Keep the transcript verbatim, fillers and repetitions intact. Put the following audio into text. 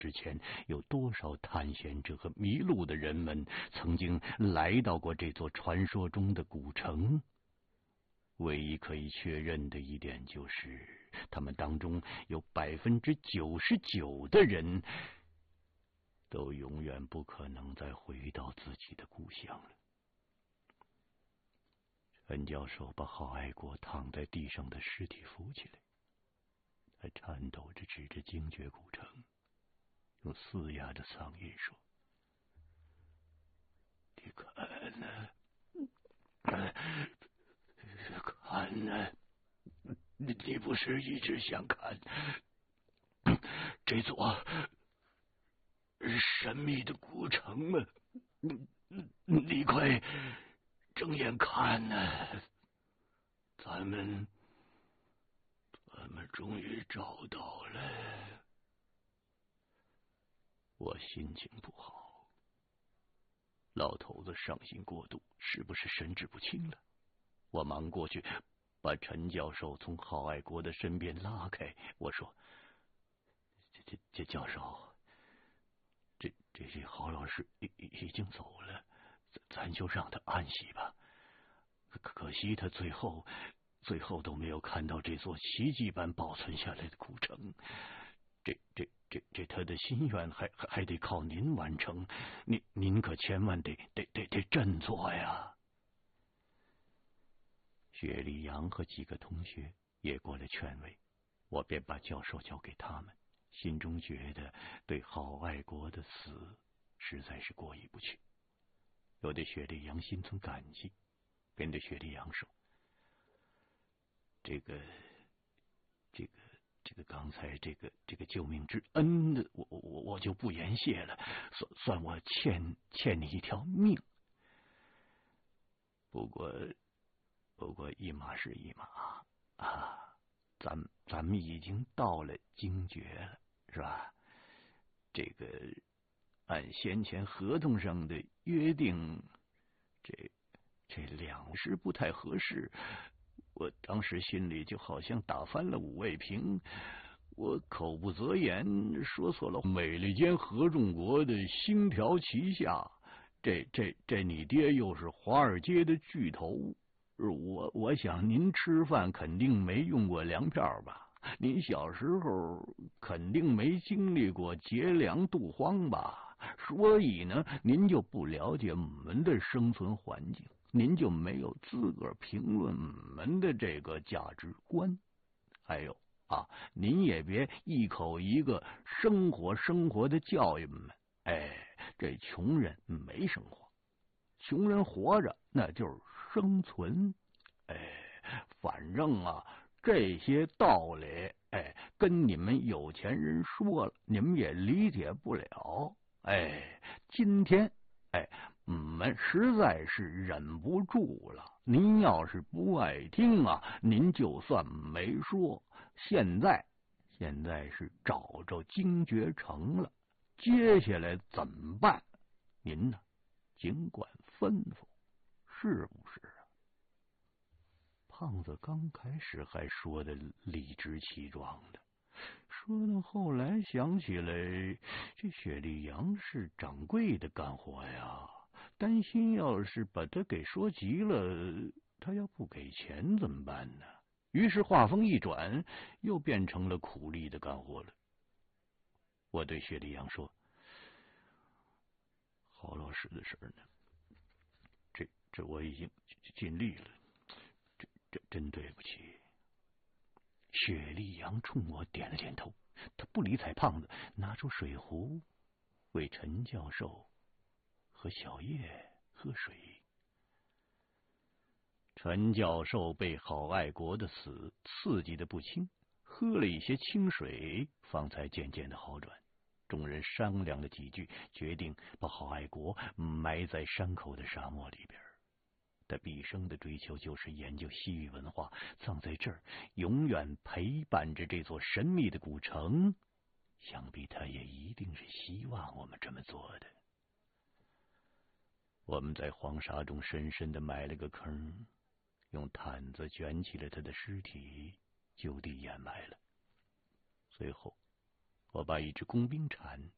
之前，有多少探险者和迷路的人们曾经来到过这座传说中的古城？唯一可以确认的一点就是，他们当中有百分之九十九的人都永远不可能再回到自己的故乡了。陈教授把郝爱国躺在地上的尸体扶起来，他颤抖着指着精绝古城，用嘶哑的嗓音说：“你看呢？看呢？你你不是一直想看这座神秘的古城吗？你你快睁眼看呢！咱们咱们终于找到了。”我心情不好，老头子伤心过度，是不是神志不清了？我忙过去把陈教授从郝爱国的身边拉开，我说：“这这这教授，这这些郝老师已已经走了，咱咱就让他安息吧。可可惜他最后最后都没有看到这座奇迹般保存下来的古城。这这这这他的心愿还还还得靠您完成，您您可千万得得得得振作呀！”雪莉杨和几个同学也过来劝慰，我便把教授交给他们，心中觉得对郝爱国的死实在是过意不去。我对雪莉杨心存感激，便对雪莉杨说：“这个这个这个刚才这个这个救命之恩的，我我我就不言谢了，算算我欠欠你一条命。不过。”不过一码是一码啊，咱咱们已经到了精绝了，是吧？这个按先前合同上的约定，这这两时不太合适。我当时心里就好像打翻了五味瓶，我口不择言，说错了美利坚合众国的星条旗下，这这这你爹又是华尔街的巨头。我我想您吃饭肯定没用过粮票吧？您小时候肯定没经历过劫粮渡荒吧？所以呢，您就不了解我们的生存环境，您就没有资格评论我们的这个价值观。还有啊，您也别一口一个生活生活的教育我们。哎，这穷人没生活。穷人活着那就是生存，哎，反正啊，这些道理，哎，跟你们有钱人说了，你们也理解不了。哎，今天，哎，我们实在是忍不住了。您要是不爱听啊，您就算没说。现在，现在是找着精绝城了，接下来怎么办？您呢？尽管吩咐，是不是啊？胖子刚开始还说的理直气壮的，说到后来想起来，这雪莉杨是掌柜的干活呀，担心要是把他给说急了，他要不给钱怎么办呢？于是话锋一转，又变成了苦力的干活了。我对雪莉杨说：“郝老师的事儿呢，这这我已经尽力了，这这真对不起。”雪莉杨冲我点了点头，他不理睬胖子，拿出水壶为陈教授和小叶喝水。陈教授被郝爱国的死刺激的不轻，喝了一些清水，方才渐渐的好转。众人商量了几句，决定把郝爱国埋在山口的沙漠里边。他毕生的追求就是研究西域文化，葬在这儿，永远陪伴着这座神秘的古城。想必他也一定是希望我们这么做的。我们在黄沙中深深的埋了个坑，用毯子卷起了他的尸体，就地掩埋了。随后我把一只工兵铲